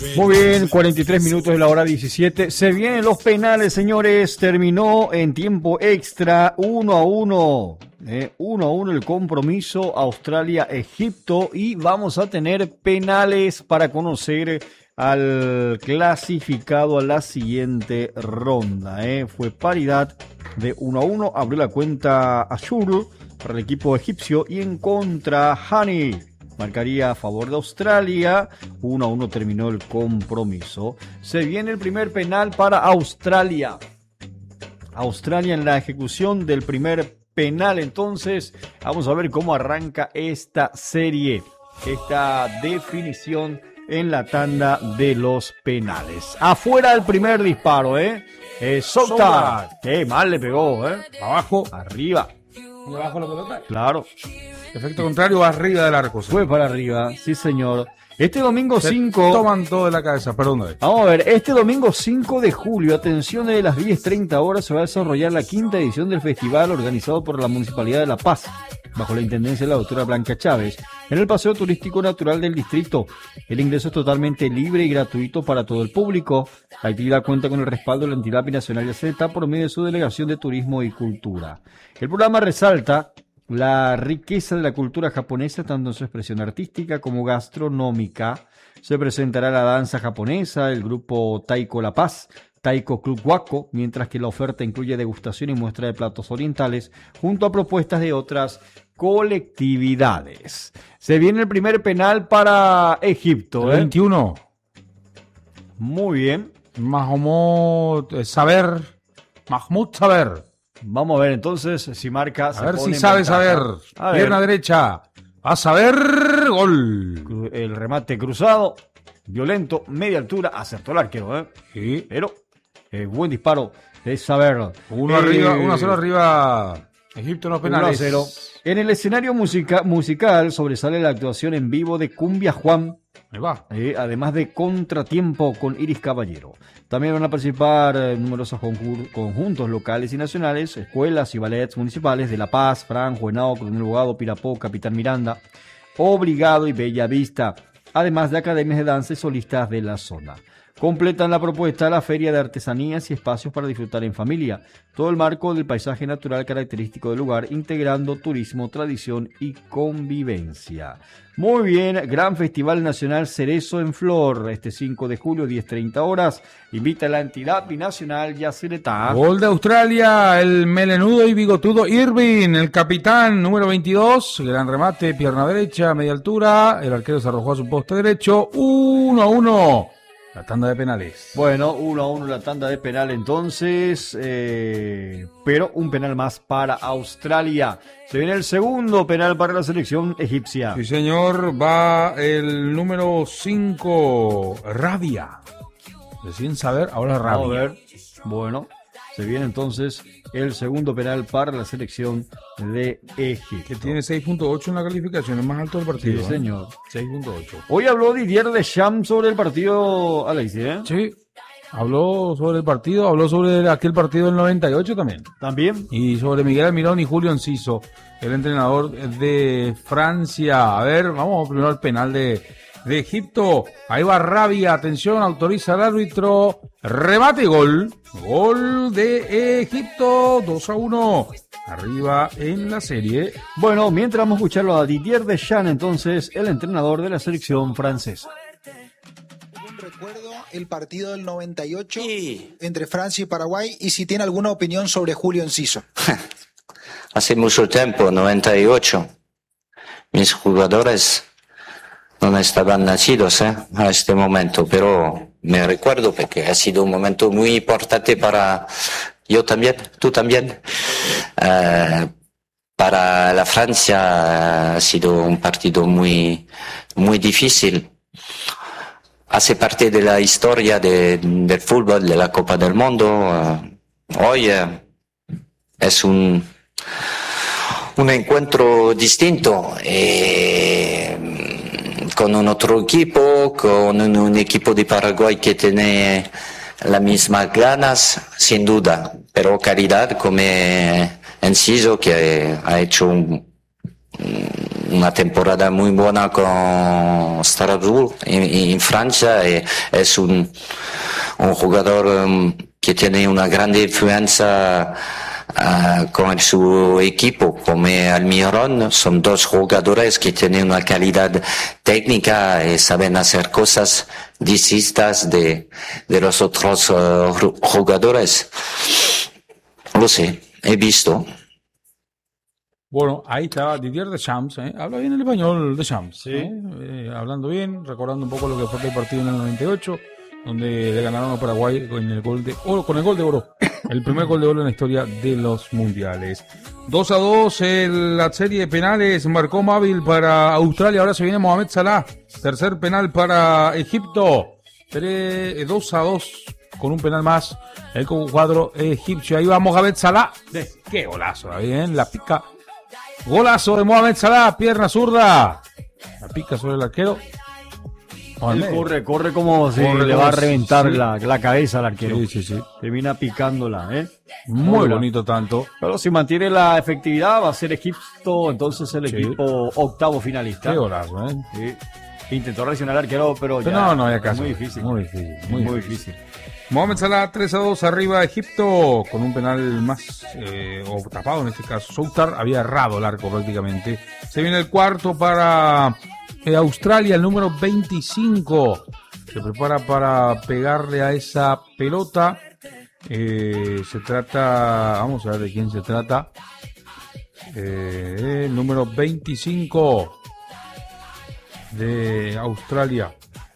Muy bien, 43 minutos de la hora 17. Se vienen los penales, señores. Terminó en tiempo extra, 1-1. 1-1 el compromiso Australia-Egipto. Y vamos a tener penales para conocer al clasificado a la siguiente ronda. Fue paridad de 1-1. Abrió la cuenta Ashur para el equipo egipcio. Y en contra, Hani marcaría a favor de Australia. 1-1 terminó el compromiso. Se viene el primer penal para Australia. Australia en la ejecución del primer penal. Entonces, vamos a ver cómo arranca esta serie. Esta definición en la tanda de los penales. Afuera el primer disparo, Sota. Mal le pegó, Abajo, arriba. ¿Abajo la pelota? Claro. Efecto contrario, arriba del arco. Fue para arriba, sí señor. Este domingo 5... Toman todo de la cabeza, perdón. Vamos a ver, este domingo 5 de julio, atención, de las 10:30 horas se va a desarrollar la quinta edición del festival organizado por la Municipalidad de La Paz, bajo la intendencia de la doctora Blanca Chávez, en el Paseo Turístico Natural del Distrito. El ingreso es totalmente libre y gratuito para todo el público. La actividad cuenta con el respaldo de la entidad binacional de ACETA por medio de su Delegación de Turismo y Cultura. El programa resalta la riqueza de la cultura japonesa, tanto en su expresión artística como gastronómica. Se presentará la danza japonesa, el grupo Taiko La Paz, Taiko Club Wako, mientras que la oferta incluye degustación y muestra de platos orientales, junto a propuestas de otras colectividades. Se viene el primer penal para Egipto. 21. Muy bien. Mahmoud Saber. Vamos a ver entonces si marca. A ver si sabe saber. Pierna derecha. A saber. Gol. El remate cruzado. Violento. Media altura. Acertó el arquero. Sí. Pero buen disparo de saber. 1-0 arriba. Egipto en los penales. 1-0. En el escenario musical sobresale la actuación en vivo de Cumbia Juan. Ahí va. Además de Contratiempo con Iris Caballero. También van a participar numerosos conjuntos locales y nacionales, escuelas y ballets municipales de La Paz, Franjo, Henao, Coronel Bogado, Pirapó, Capitán Miranda, Obrigado y Bella Vista, además de academias de danza y solistas de la zona. Completan la propuesta la feria de artesanías y espacios para disfrutar en familia, todo el marco del paisaje natural característico del lugar, integrando turismo, tradición y convivencia. Muy bien, Gran Festival Nacional Cerezo en Flor, este 5 de julio, 10:30 horas. Invita a la entidad binacional Yacyretá. Gol de Australia, el melenudo y bigotudo Irving, el capitán número 22, gran remate, pierna derecha, media altura, el arquero se arrojó a su poste derecho, 1-1. La tanda de penales. Bueno, 1-1 la tanda de penal entonces, pero un penal más para Australia. Se viene el segundo penal para la selección egipcia. Sí, señor, va el número 5, Rabia. Sin saber, ahora Rabia. Vamos a ver, bueno, se viene entonces el segundo penal para la selección de Egipto. Que tiene 6.8 en la calificación, es más alto del partido. Sí, señor. 6.8. Hoy habló Didier Deschamps sobre el partido, Alexis, Sí, habló sobre el partido, habló sobre aquel partido del 98 también. ¿También? Y sobre Miguel Almirón y Julio Enciso, el entrenador de Francia. A ver, vamos primero al penal de Egipto. Ahí va Rabia, atención, autoriza el árbitro. Remate y gol. Gol de Egipto, 2-1. Arriba en la serie. Bueno, mientras vamos a escucharlo a Didier Deschamps, entonces, el entrenador de la selección francesa. Recuerdo el partido del 98 entre Francia y Paraguay, y si tiene alguna opinión sobre Julio Enciso. Hace mucho tiempo, 98. Mis jugadores no estaban nacidos a este momento, pero me recuerdo porque ha sido un momento muy importante para yo también, tú también. Para la Francia ha sido un partido muy, muy difícil. Hace parte de la historia del fútbol, de la Copa del Mundo. Hoy es un encuentro distinto. Con un otro equipo, con un equipo de Paraguay que tiene las mismas ganas, sin duda, pero calidad como Enciso, que ha hecho una temporada muy buena con Strasbourg en Francia. Es un jugador que tiene una gran influencia con su equipo, como Almirón. Son dos jugadores que tienen una calidad técnica y saben hacer cosas distintas de los otros jugadores. Lo sé, he visto. Bueno, ahí estaba Didier Deschamps, habla bien el español Deschamps, Sí. Hablando bien, recordando un poco lo que fue el partido en el 98, donde le ganaron a Paraguay con el gol de oro, el primer gol de oro en la historia de los mundiales. 2-2 en la serie de penales, marcó Mávil para Australia, ahora se viene Mohamed Salah, tercer penal para Egipto, 2-2 con un penal más, el cuadro egipcio, ahí va Mohamed Salah, qué golazo, bien, la pica. Golazo de Mohamed Salah, pierna zurda. La pica sobre el arquero. Él corre como si Corre le como va a reventar sí. la cabeza al arquero. Sí. Termina picándola, Muy Hola. bonito tanto. Pero si mantiene la efectividad, va a ser Egipto, entonces el Sí. equipo octavo finalista. Qué golazo, Sí. Intentó reaccionar al arquero, pero ya. No hay caso. Muy difícil. Muy difícil. Muy difícil. Mohamed Salah 3-2 arriba Egipto con un penal más o tapado en este caso. Soutar había errado el arco prácticamente. Se viene el cuarto para Australia, el número 25. Se prepara para pegarle a esa pelota. Se trata, vamos a ver de quién se trata. El número 25 de Australia.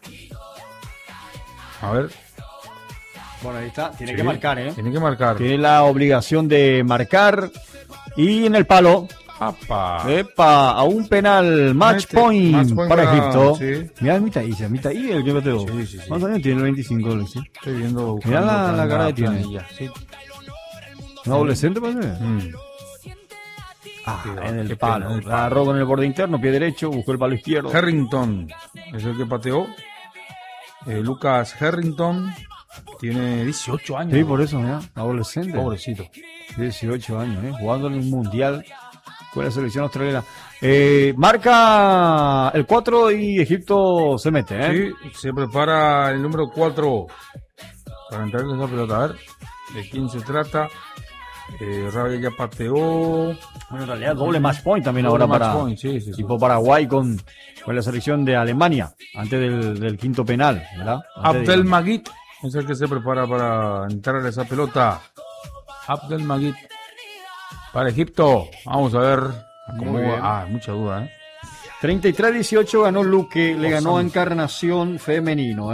A ver. Bueno, ahí está. Tiene Sí, que marcar, Tiene que marcar. Tiene la obligación de marcar. Y en el palo. ¡Apa! Epa, a un penal, match Mete, point match point para para- Egipto. sí. Mira, mitad y el que pateó. Sí. ¿Cuántos años tiene el 25? ¿Sí? Estoy viendo. Mira buscando la cara que tiene. planilla, sí. ¿Un adolescente, parece? En el qué palo. pena, en el La agarró con el borde interno, pie derecho, buscó el palo izquierdo. Harrington es el que pateó. Lucas Harrington tiene 18 años. Sí, por eso, mira, adolescente. Pobrecito. 18 años, jugando en un mundial con la selección australiana. Marca el 4 y Egipto se mete, Sí, se prepara el número 4 para entrarle esa pelota. A ver, ¿de quién se trata? Rabia ya pateó. Bueno, en realidad doble match point también Doble ahora match para point, sí. tipo Paraguay con la selección de Alemania antes del quinto penal, ¿verdad? Abdelmajid es el que se prepara para entrar a esa pelota. Abdelmajid para Egipto. Vamos a ver cómo Muy bien. va. Mucha duda, 33-18 ganó Luque, le ganó a Osama. Encarnación femenino,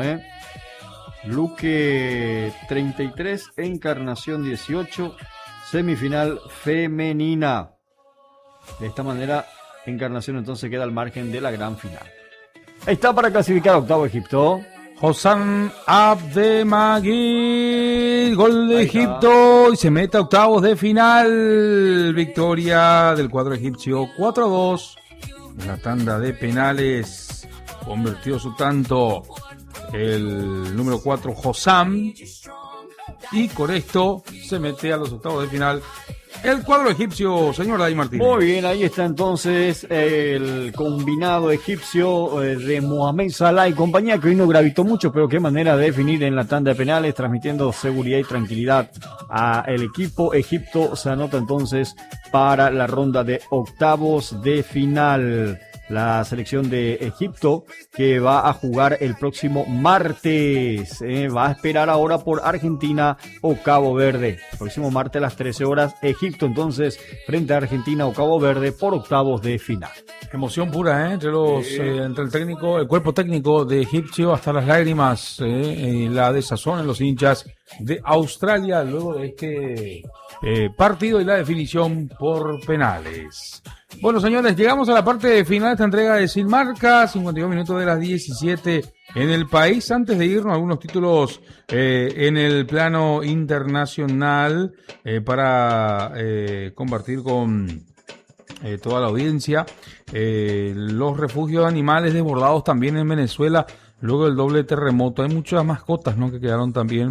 Luque 33, Encarnación 18, semifinal femenina. De esta manera, Encarnación entonces queda al margen de la gran final. Ahí está para clasificar a octavo Egipto. Hossam Abdelmajid, gol de Ahí está. Egipto y se mete a octavos de final. Victoria del cuadro egipcio 4-2 en la tanda de penales. Convirtió su tanto el número 4 Hossam y con esto se mete a los octavos de final el cuadro egipcio, señor Day Martínez. Muy bien, ahí está entonces el combinado egipcio de Mohamed Salah y compañía, que hoy no gravitó mucho, pero qué manera de definir en la tanda de penales, transmitiendo seguridad y tranquilidad al equipo. Egipto se anota entonces para la ronda de octavos de final. La selección de Egipto que va a jugar el próximo martes. Va a esperar ahora por Argentina o Cabo Verde. Próximo martes a las 13 horas. Egipto entonces frente a Argentina o Cabo Verde por octavos de final. Emoción pura, entre el técnico, el cuerpo técnico de Egipcio hasta las lágrimas, la desazón en los hinchas de Australia luego de este partido y la definición por penales. Bueno, señores, llegamos a la parte final de esta entrega de Sin Marca, 52 minutos de las 17 en el país. Antes de irnos, algunos títulos en el plano internacional para compartir con toda la audiencia. Los refugios de animales desbordados también en Venezuela luego del doble terremoto. Hay muchas mascotas, ¿no?, que quedaron también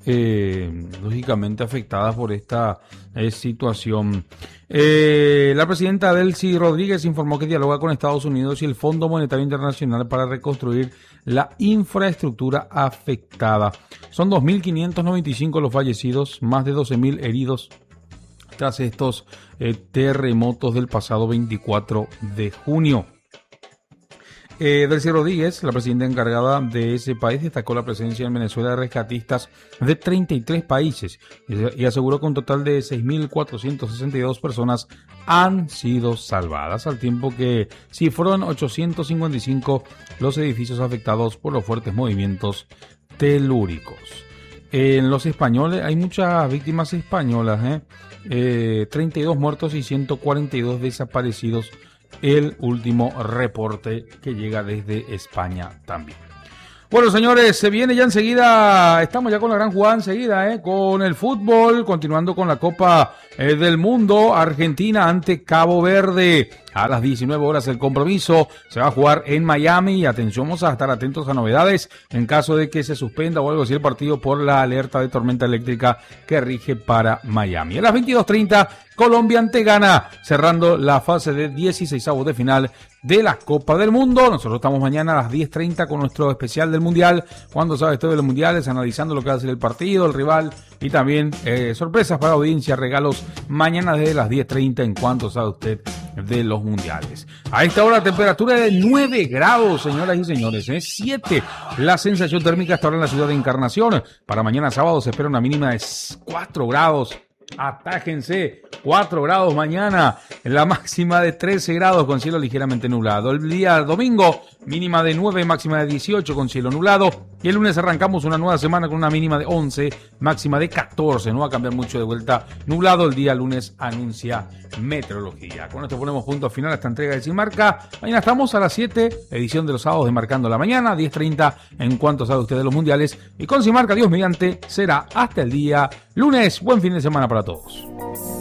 lógicamente afectadas por esta situación. La presidenta Delcy Rodríguez informó que dialoga con Estados Unidos y el Fondo Monetario Internacional para reconstruir la infraestructura afectada. Son 2.595 los fallecidos, más de 12.000 heridos tras estos terremotos del pasado 24 de junio. Delcy Rodríguez, la presidenta encargada de ese país, destacó la presencia en Venezuela de rescatistas de 33 países y aseguró que un total de 6.462 personas han sido salvadas, al tiempo que sí fueron 855 los edificios afectados por los fuertes movimientos telúricos. En los españoles hay muchas víctimas españolas, 32 muertos y 142 desaparecidos. El último reporte que llega desde España también. Bueno, señores, se viene ya enseguida, estamos ya con la gran jugada enseguida, con el fútbol, continuando con la Copa del Mundo, Argentina ante Cabo Verde. A las 19 horas el compromiso se va a jugar en Miami y atención, vamos a estar atentos a novedades en caso de que se suspenda o algo así el partido por la alerta de tormenta eléctrica que rige para Miami. A las 22:30 Colombia ante Ghana, cerrando la fase de 16avos de final de la Copa del Mundo. Nosotros estamos mañana a las 10:30 con nuestro especial del Mundial. Cuando sabes todo de los mundiales, analizando lo que va a ser el partido, el rival y también sorpresas para la audiencia, regalos mañana desde las 10:30 en cuanto sabe usted de los mundiales. A esta hora temperatura de 9 grados, señoras y señores, 7 la sensación térmica hasta ahora en la ciudad de Encarnación. Para mañana sábado se espera una mínima de 4 grados. Atájense, 4 grados mañana, la máxima de 13 grados con cielo ligeramente nublado. El día domingo, mínima de 9, máxima de 18 con cielo nublado. Y el lunes arrancamos una nueva semana con una mínima de 11, máxima de 14. No va a cambiar mucho de vuelta, nublado. El día lunes anuncia meteorología. Con esto ponemos punto final a esta entrega de Sin Marca. Mañana estamos a las 7, edición de los sábados de Marcando la Mañana, 10:30 en cuanto sabe usted de los mundiales. Y con Sin Marca, Dios mediante, será hasta el día lunes. Buen fin de semana para todos.